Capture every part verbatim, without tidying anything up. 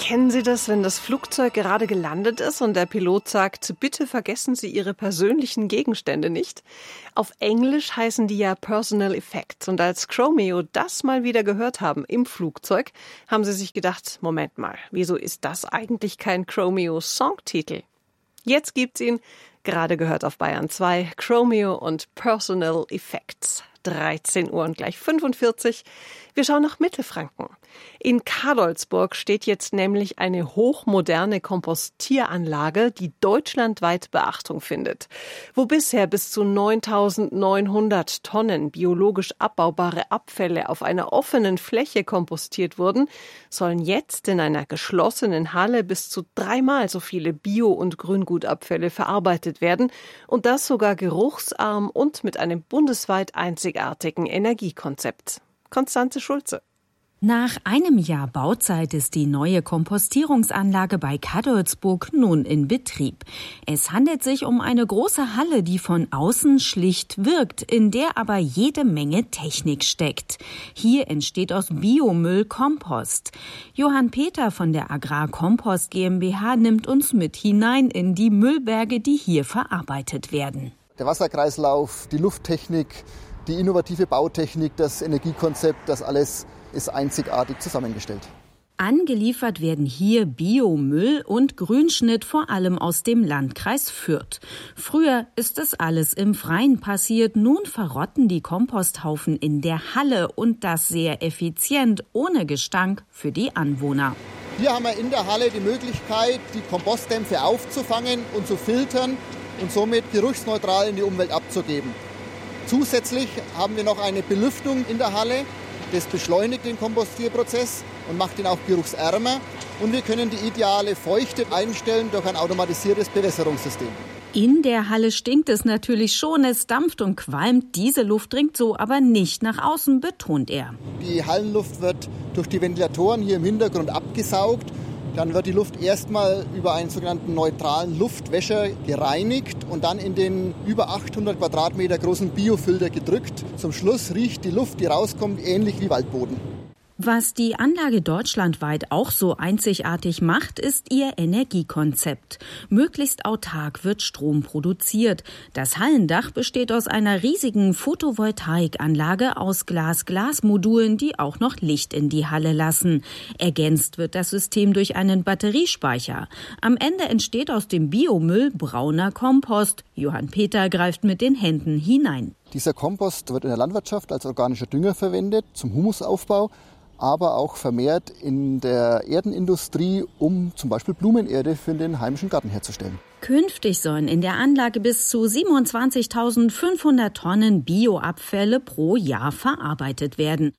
Kennen Sie das, wenn das Flugzeug gerade gelandet ist und der Pilot sagt, bitte vergessen Sie Ihre persönlichen Gegenstände nicht? Auf Englisch heißen die ja Personal Effects. Und als Chromeo das mal wieder gehört haben im Flugzeug, haben sie sich gedacht, Moment mal, wieso ist das eigentlich kein Chromeo-Songtitel? Jetzt gibt's ihn, gerade gehört auf Bayern zwei, Chromeo und Personal Effects. dreizehn Uhr und gleich fünfundvierzig. Wir schauen nach Mittelfranken. In Kadolsburg steht jetzt nämlich eine hochmoderne Kompostieranlage, die deutschlandweit Beachtung findet. Wo bisher bis zu neuntausendneunhundert Tonnen biologisch abbaubare Abfälle auf einer offenen Fläche kompostiert wurden, sollen jetzt in einer geschlossenen Halle bis zu dreimal so viele Bio- und Grüngutabfälle verarbeitet werden und das sogar geruchsarm und mit einem bundesweit einzigartigen Energiekonzept. Konstanze Schulze. Nach einem Jahr Bauzeit ist die neue Kompostierungsanlage bei Kadolsburg nun in Betrieb. Es handelt sich um eine große Halle, die von außen schlicht wirkt, in der aber jede Menge Technik steckt. Hier entsteht aus Biomüll Kompost. Johann Peter von der Agrarkompost GmbH nimmt uns mit hinein in die Müllberge, die hier verarbeitet werden. Der Wasserkreislauf, die Lufttechnik, die innovative Bautechnik, das Energiekonzept, das alles ist einzigartig zusammengestellt. Angeliefert werden hier Biomüll und Grünschnitt, vor allem aus dem Landkreis Fürth. Früher ist das alles im Freien passiert, nun verrotten die Komposthaufen in der Halle und das sehr effizient, ohne Gestank für die Anwohner. Hier haben wir in der Halle die Möglichkeit, die Kompostdämpfe aufzufangen und zu filtern und somit geruchsneutral in die Umwelt abzugeben. Zusätzlich haben wir noch eine Belüftung in der Halle. Das beschleunigt den Kompostierprozess und macht ihn auch geruchsärmer. Und wir können die ideale Feuchte einstellen durch ein automatisiertes Bewässerungssystem. In der Halle stinkt es natürlich schon, es dampft und qualmt. Diese Luft dringt so aber nicht nach außen, betont er. Die Hallenluft wird durch die Ventilatoren hier im Hintergrund abgesaugt. Dann wird die Luft erstmal über einen sogenannten neutralen Luftwäscher gereinigt und dann in den über achthundert Quadratmeter großen Biofilter gedrückt. Zum Schluss riecht die Luft, die rauskommt, ähnlich wie Waldboden. Was die Anlage deutschlandweit auch so einzigartig macht, ist ihr Energiekonzept. Möglichst autark wird Strom produziert. Das Hallendach besteht aus einer riesigen Photovoltaikanlage aus Glas-Glas-Modulen, die auch noch Licht in die Halle lassen. Ergänzt wird das System durch einen Batteriespeicher. Am Ende entsteht aus dem Biomüll brauner Kompost. Johann Peter greift mit den Händen hinein. Dieser Kompost wird in der Landwirtschaft als organischer Dünger verwendet, zum Humusaufbau, aber auch vermehrt in der Erdenindustrie, um zum Beispiel Blumenerde für den heimischen Garten herzustellen. Künftig sollen in der Anlage bis zu siebenundzwanzigtausendfünfhundert Tonnen Bioabfälle pro Jahr verarbeitet werden.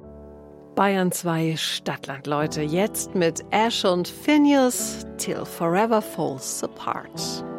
Bayern zwei Stadtland, Leute, jetzt mit Ash und Phineas, Till Forever Falls Apart.